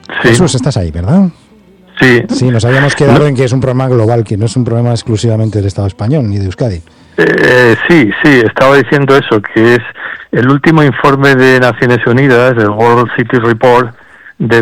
Sí. Jesús, estás ahí, ¿verdad? Sí. Sí, nos habíamos quedado en que es un problema global, que no es un problema exclusivamente del Estado español ni de Euskadi. Sí, estaba diciendo eso, que es el último informe de Naciones Unidas, el World City Report de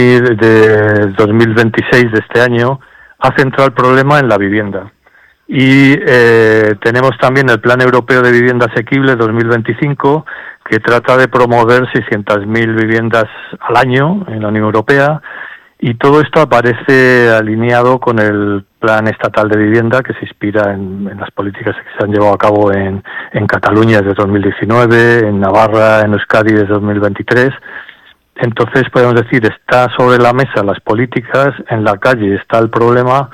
2026 de este año, ha centrado el problema en la vivienda. Y tenemos también el Plan Europeo de Vivienda Asequible 2025, que trata de promover 600.000 viviendas al año en la Unión Europea. Y todo esto aparece alineado con el Plan Estatal de Vivienda, que se inspira en las políticas que se han llevado a cabo en Cataluña desde 2019, en Navarra, en Euskadi desde 2023. Entonces, podemos decir, está sobre la mesa las políticas, en la calle está el problema,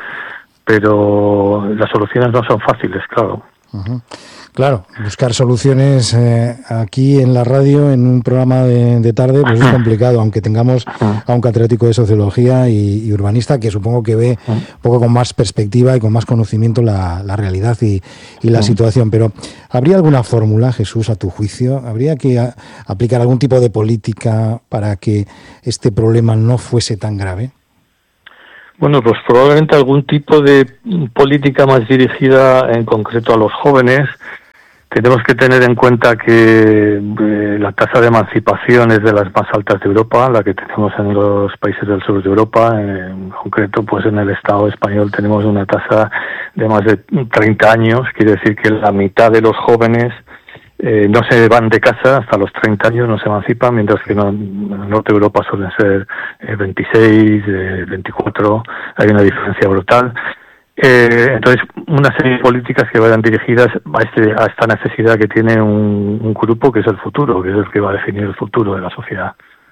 pero las soluciones no son fáciles, claro. Uh-huh. Claro, buscar soluciones aquí en la radio, en un programa de tarde, pues es complicado, aunque tengamos a un catedrático de sociología y urbanista que supongo que ve un poco con más perspectiva y con más conocimiento la realidad y la situación. Pero ¿habría alguna fórmula, Jesús, a tu juicio? ¿Habría que aplicar algún tipo de política para que este problema no fuese tan grave? Bueno, pues probablemente algún tipo de política más dirigida en concreto a los jóvenes. Tenemos que tener en cuenta que la tasa de emancipación es de las más altas de Europa, la que tenemos en los países del sur de Europa. En concreto, pues en el Estado español tenemos una tasa de más de 30 años. Quiere decir que la mitad de los jóvenes no se van de casa hasta los 30 años, no se emancipan, mientras que en el norte de Europa suelen ser 26, 24. Hay una diferencia brutal. Entonces, una serie de políticas que vayan dirigidas a esta necesidad que tiene un grupo que es el futuro, que es el que va a definir el futuro de la sociedad.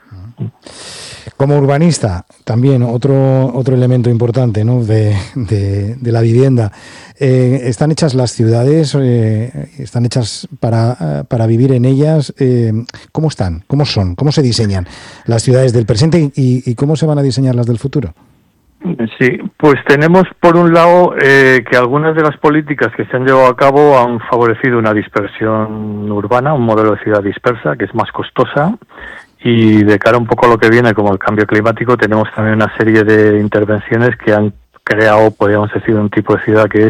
Como urbanista, también otro elemento importante, ¿no?, de la vivienda. ¿Están hechas las ciudades? ¿Están hechas para vivir en ellas? ¿Cómo están? ¿Cómo son? ¿Cómo se diseñan las ciudades del presente y cómo se van a diseñar las del futuro? Sí, pues tenemos por un lado que algunas de las políticas que se han llevado a cabo han favorecido una dispersión urbana, un modelo de ciudad dispersa que es más costosa, y de cara un poco a lo que viene como el cambio climático tenemos también una serie de intervenciones que han creado, podríamos decir, un tipo de ciudad que es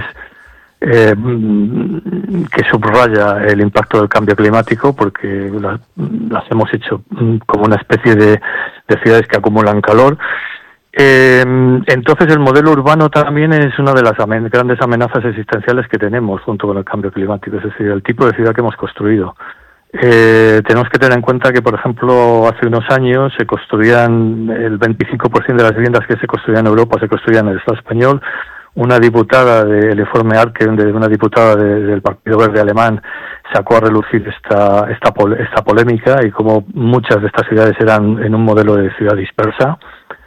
que subraya el impacto del cambio climático, porque las hemos hecho como una especie de ciudades que acumulan calor. Entonces el modelo urbano también es una de las grandes amenazas existenciales que tenemos junto con el cambio climático, es decir, el tipo de ciudad que hemos construido. Tenemos que tener en cuenta que, por ejemplo, hace unos años se construían el 25% de las viviendas que se construían en Europa se construían en el Estado español. Una diputada del informe Arken, una diputada del Partido Verde alemán, sacó a relucir esta polémica y como muchas de estas ciudades eran en un modelo de ciudad dispersa.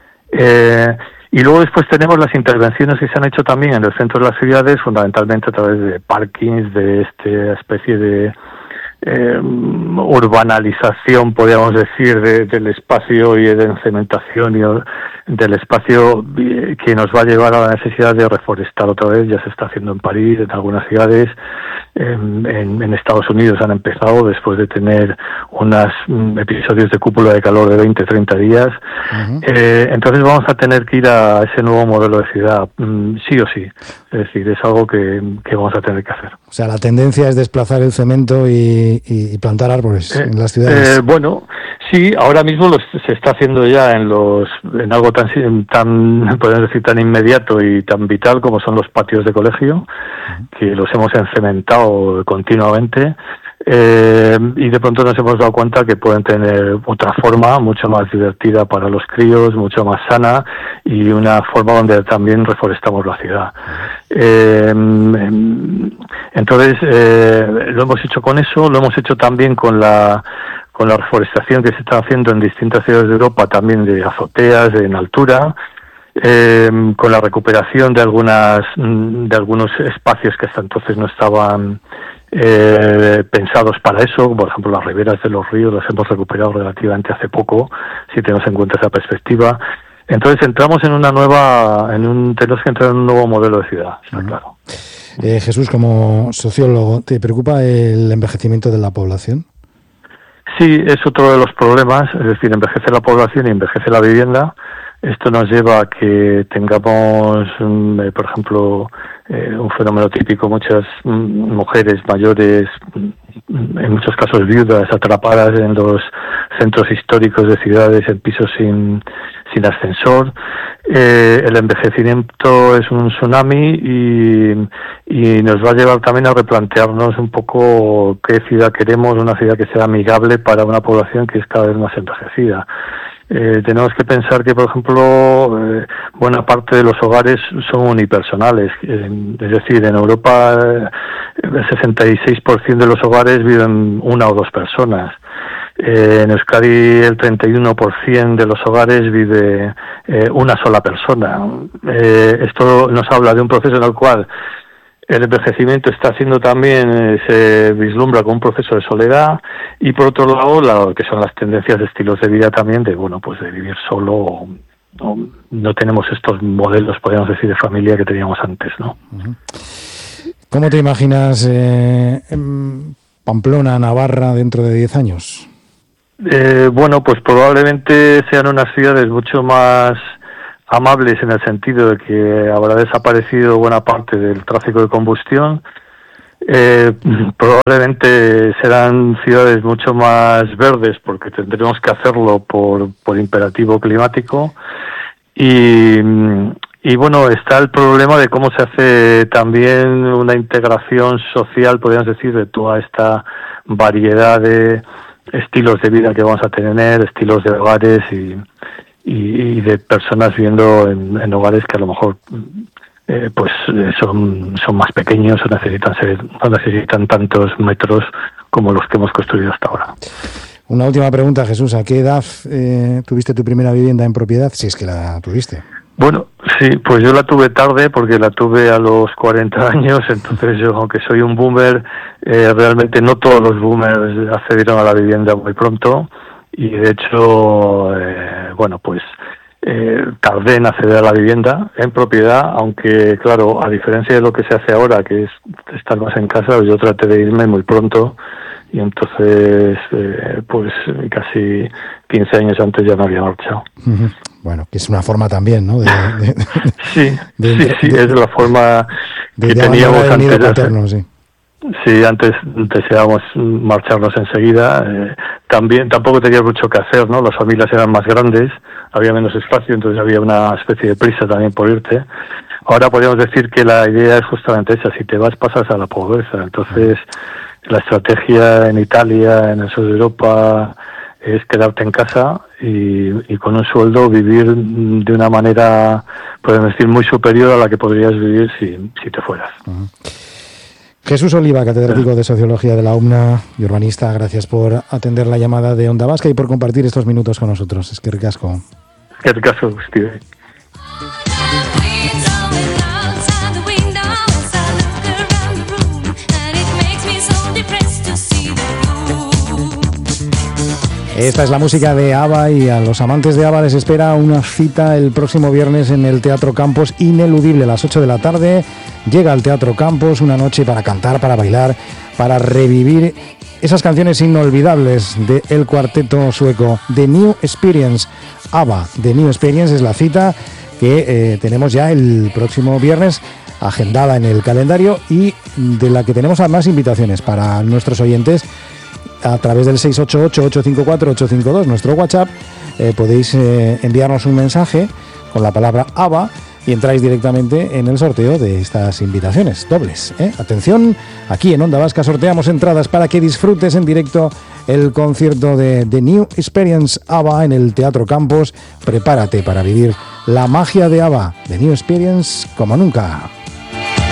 Y luego después tenemos las intervenciones que se han hecho también en el centro de las ciudades, fundamentalmente a través de parkings, de esta especie de urbanalización, podríamos decir, del espacio y de cementación y del espacio que nos va a llevar a la necesidad de reforestar otra vez. Ya se está haciendo en París, en algunas ciudades. En Estados Unidos han empezado después de tener unos episodios de cúpula de calor de 20-30 días. Uh-huh. Entonces vamos a tener que ir a ese nuevo modelo de ciudad, sí o sí. Es decir, es algo que vamos a tener que hacer. O sea, la tendencia es desplazar el cemento y plantar árboles en las ciudades. Bueno, sí, ahora mismo se está haciendo ya en algo tan podemos decir, tan inmediato y tan vital como son los patios de colegio, que los hemos encementado continuamente. Y de pronto nos hemos dado cuenta que pueden tener otra forma mucho más divertida para los críos, mucho más sana y una forma donde también reforestamos la ciudad. Entonces lo hemos hecho con eso, lo hemos hecho también con la reforestación que se está haciendo en distintas ciudades de Europa, también de azoteas, en altura. Con la recuperación de algunos espacios que hasta entonces no estaban pensados para eso, por ejemplo las riberas de los ríos las hemos recuperado relativamente hace poco, si tenemos en cuenta esa perspectiva. Entonces entramos tenemos que entrar en un nuevo modelo de ciudad, está claro. Jesús, como sociólogo, ¿te preocupa el envejecimiento de la población? Sí, es otro de los problemas, es decir, envejece la población y envejece la vivienda. Esto nos lleva a que tengamos, por ejemplo, un fenómeno típico, muchas mujeres mayores, en muchos casos viudas, atrapadas en los centros históricos de ciudades en pisos sin ascensor. El envejecimiento es un tsunami y nos va a llevar también a replantearnos un poco qué ciudad queremos, una ciudad que sea amigable para una población que es cada vez más envejecida. Tenemos que pensar que, por ejemplo, buena parte de los hogares son unipersonales, es decir, en Europa el 66% de los hogares viven una o dos personas. En Euskadi el 31% de los hogares vive una sola persona. Esto nos habla de un proceso en el cual el envejecimiento está siendo también, se vislumbra como un proceso de soledad, y por otro lado, lo que son las tendencias de estilos de vida también, de de vivir solo, o no tenemos estos modelos, podríamos decir, de familia que teníamos antes, ¿no? ¿Cómo te imaginas Pamplona, Navarra, dentro de 10 años? Pues probablemente sean unas ciudades mucho más amables, en el sentido de que habrá desaparecido buena parte del tráfico de combustión. Probablemente serán ciudades mucho más verdes, porque tendremos que hacerlo por imperativo climático. Y bueno, está el problema de cómo se hace también una integración social, podríamos decir, de toda esta variedad de estilos de vida que vamos a tener, estilos de hogares y de personas viviendo en hogares que a lo mejor son más pequeños o no necesitan tantos metros como los que hemos construido hasta ahora. Una última pregunta, Jesús. ¿A qué edad tuviste tu primera vivienda en propiedad, si es que la tuviste? Bueno, sí, pues yo la tuve tarde, porque la tuve a los 40 años, entonces yo, aunque soy un boomer, realmente no todos los boomers accedieron a la vivienda muy pronto, y de hecho, tardé en acceder a la vivienda en propiedad, aunque claro, a diferencia de lo que se hace ahora, que es estar más en casa, yo traté de irme muy pronto, y entonces casi 15 años antes ya me había marchado. Bueno, que es una forma también, ¿no? Sí, es la forma que teníamos antes. Paterno, sí. Sí, antes deseábamos marcharnos enseguida. Tampoco tenías mucho que hacer, ¿no? Las familias eran más grandes, había menos espacio, entonces había una especie de prisa también por irte. Ahora podríamos decir que la idea es justamente esa: si te vas, pasas a la pobreza. Entonces, la estrategia en Italia, en el sur de Europa, es quedarte en casa y con un sueldo vivir de una manera, podemos decir, muy superior a la que podrías vivir si te fueras. Jesús Oliva, catedrático de Sociología de la UMNA y urbanista, gracias por atender la llamada de Onda Vasca y por compartir estos minutos con nosotros. Es que ricasco. Que ricasco, Steve. Esta es la música de ABBA, y a los amantes de ABBA les espera una cita el próximo viernes en el Teatro Campos, ineludible, a las 8 de la tarde. Llega al Teatro Campos una noche para cantar, para bailar, para revivir esas canciones inolvidables del cuarteto sueco The New Experience. ABBA, The New Experience es la cita que tenemos ya el próximo viernes agendada en el calendario, y de la que tenemos además invitaciones para nuestros oyentes a través del 688-854-852, nuestro WhatsApp. Podéis enviarnos un mensaje con la palabra ABBA y entráis directamente en el sorteo de estas invitaciones dobles. Atención, aquí en Onda Vasca sorteamos entradas para que disfrutes en directo el concierto de The New Experience ABBA en el Teatro Campos. Prepárate para vivir la magia de ABBA, The New Experience, como nunca.